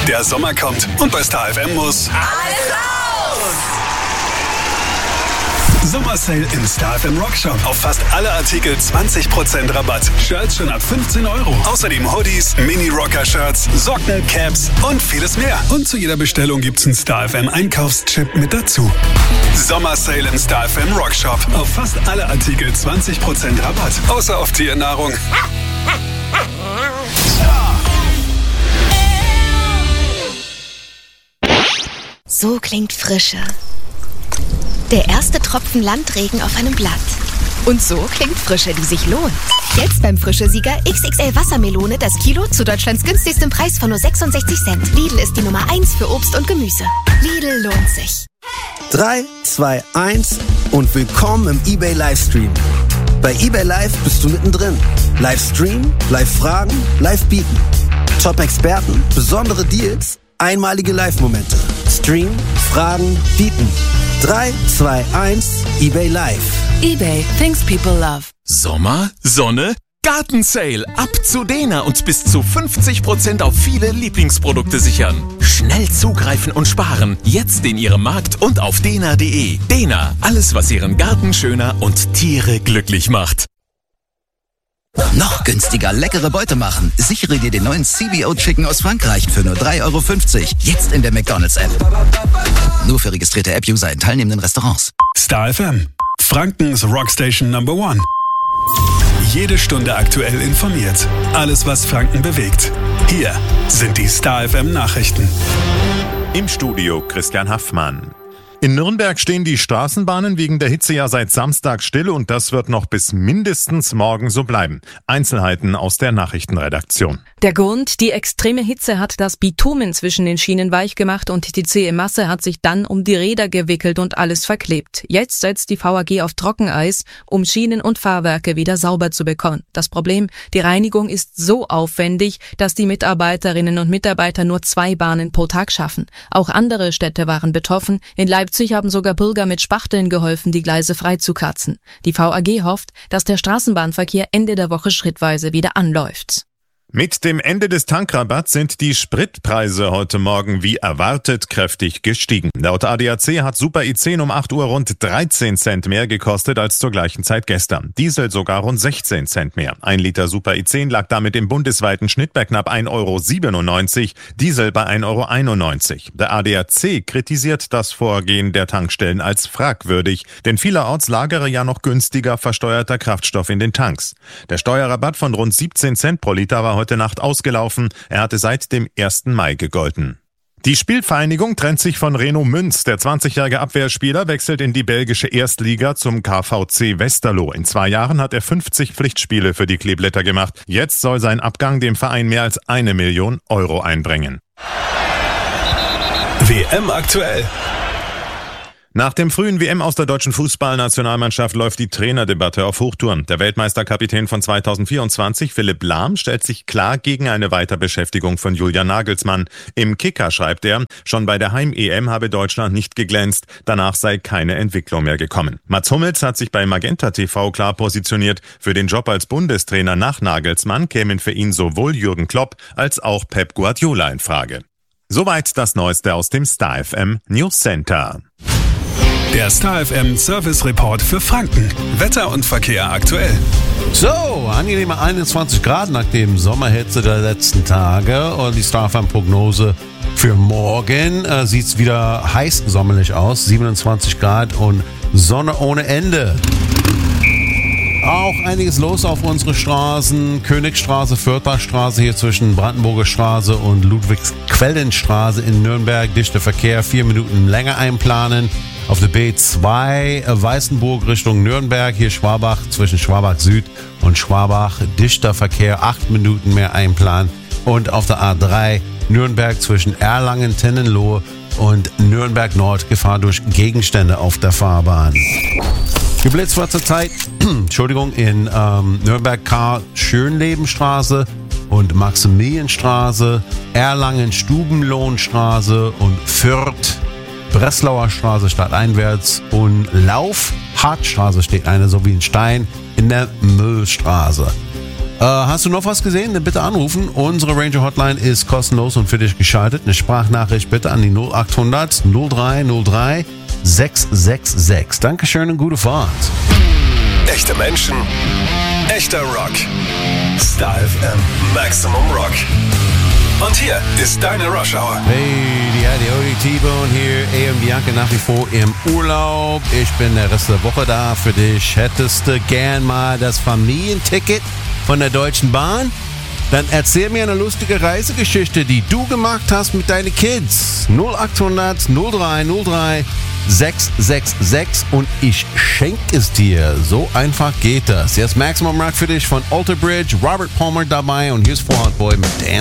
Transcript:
Der Sommer kommt und bei Star FM muss alles raus! Sommersale im Star FM Rockshop. Auf fast alle Artikel 20% Rabatt. Shirts schon ab 15 Euro. Außerdem Hoodies, Mini-Rocker-Shirts, Socken, Caps und vieles mehr. Und zu jeder Bestellung gibt's einen Star FM Einkaufschip mit dazu. Sommersale im Star FM Rockshop. Auf fast alle Artikel 20% Rabatt. Außer auf Tiernahrung. So klingt Frische. Der erste Tropfen Landregen auf einem Blatt. Und so klingt Frische, die sich lohnt. Jetzt beim Frische-Sieger XXL Wassermelone das Kilo zu Deutschlands günstigstem Preis von nur 66 Cent. Lidl ist die Nummer 1 für Obst und Gemüse. Lidl lohnt sich. 3, 2, 1 und willkommen im eBay Livestream. Bei eBay Live bist du mittendrin. Livestream, Live-Fragen, Live-Bieten. Top-Experten, besondere Deals, einmalige Live-Momente. Stream, Fragen, Bieten. 3, 2, 1, eBay Live. eBay, things people love. Sommer, Sonne, Gartensale. Ab zu Dena und bis zu 50% auf viele Lieblingsprodukte sichern. Schnell zugreifen und sparen. Jetzt in Ihrem Markt und auf dena.de. Dena, alles was Ihren Garten schöner und Tiere glücklich macht. Noch günstiger leckere Beute machen. Sichere dir den neuen CBO Chicken aus Frankreich für nur 3,50 €. Jetzt in der McDonald's-App. Nur für registrierte App-User in teilnehmenden Restaurants. Star FM, Frankens Rockstation Number 1. Jede Stunde aktuell informiert. Alles, was Franken bewegt. Hier sind die Star FM Nachrichten. Im Studio Christian Haffmann. In Nürnberg stehen die Straßenbahnen wegen der Hitze ja seit Samstag still und das wird noch bis mindestens morgen so bleiben. Einzelheiten aus der Nachrichtenredaktion. Der Grund, die extreme Hitze hat das Bitumen zwischen den Schienen weich gemacht und die zähe Masse hat sich dann um die Räder gewickelt und alles verklebt. Jetzt setzt die VAG auf Trockeneis, um Schienen und Fahrwerke wieder sauber zu bekommen. Das Problem, die Reinigung ist so aufwendig, dass die Mitarbeiterinnen und Mitarbeiter nur 2 Bahnen pro Tag schaffen. Auch andere Städte waren betroffen. In Leipzig haben sogar Bürger mit Spachteln geholfen, die Gleise freizukratzen. Die VAG hofft, dass der Straßenbahnverkehr Ende der Woche schrittweise wieder anläuft. Mit dem Ende des Tankrabatts sind die Spritpreise heute Morgen wie erwartet kräftig gestiegen. Laut ADAC hat Super E10 um 8 Uhr rund 13 Cent mehr gekostet als zur gleichen Zeit gestern. Diesel sogar rund 16 Cent mehr. 1 Liter Super E10 lag damit im bundesweiten Schnitt bei knapp 1,97 €, Diesel bei 1,91 €. Der ADAC kritisiert das Vorgehen der Tankstellen als fragwürdig, denn vielerorts lagere ja noch günstiger versteuerter Kraftstoff in den Tanks. Der Steuerrabatt von rund 17 Cent pro Liter war heute Nacht ausgelaufen. Er hatte seit dem 1. Mai gegolten. Die Spielvereinigung trennt sich von Reno Münz. Der 20-jährige Abwehrspieler wechselt in die belgische Erstliga zum KVC Westerlo. In 2 Jahren hat er 50 Pflichtspiele für die Kleeblätter gemacht. Jetzt soll sein Abgang dem Verein mehr als 1 Million € einbringen. WM aktuell. Nach dem frühen WM aus der deutschen Fußballnationalmannschaft läuft die Trainerdebatte auf Hochtouren. Der Weltmeisterkapitän von 2024, Philipp Lahm, stellt sich klar gegen eine Weiterbeschäftigung von Julian Nagelsmann. Im Kicker schreibt er, schon bei der Heim-EM habe Deutschland nicht geglänzt, danach sei keine Entwicklung mehr gekommen. Mats Hummels hat sich bei Magenta TV klar positioniert. Für den Job als Bundestrainer nach Nagelsmann kämen für ihn sowohl Jürgen Klopp als auch Pep Guardiola in Frage. Soweit das Neueste aus dem Star FM News Center. Der Star FM Service Report für Franken. Wetter und Verkehr aktuell. So, angenehme 21 Grad nach dem Sommerhitze der letzten Tage. Und die Star FM Prognose für morgen sieht wieder heiß sommerlich aus. 27 Grad und Sonne ohne Ende. Auch einiges los auf unsere Straßen. Königstraße, Fürtherstraße hier zwischen Brandenburger Straße und Ludwigsquellenstraße in Nürnberg. Dichter Verkehr, 4 Minuten länger einplanen. Auf der B2 Weißenburg Richtung Nürnberg, hier Schwabach zwischen Schwabach Süd und Schwabach. Dichter Verkehr, 8 Minuten mehr einplanen. Und auf der A3 Nürnberg zwischen Erlangen, Tennenlohe und Nürnberg Nord, Gefahr durch Gegenstände auf der Fahrbahn. Geblitzt war zurzeit, in Nürnberg Karl-Schönlebenstraße und Maximilianstraße, Erlangen Stubenlohnstraße und Fürth Breslauer Straße stadteinwärts und Lauf Hartstraße steht eine sowie ein Stein in der Müllstraße. Hast du noch was gesehen? Dann bitte anrufen. Unsere Ranger Hotline ist kostenlos und für dich geschaltet. Eine Sprachnachricht bitte an die 0800 0303 666. Dankeschön und gute Fahrt. Echte Menschen, echter Rock. Star FM Maximum Rock. Und hier ist deine Rush Hour. Hey, die Odi T-Bone hier. AM Bianca nach wie vor im Urlaub. Ich bin der Rest der Woche da für dich. Hättest du gern mal das Familienticket von der Deutschen Bahn? Dann erzähl mir eine lustige Reisegeschichte, die du gemacht hast mit deinen Kids. 0800 0303 666 und ich schenke es dir. So einfach geht das. Jetzt Maximum Rock für dich von Alter Bridge, Robert Palmer dabei und hier ist Fall Out Boy mit Dan.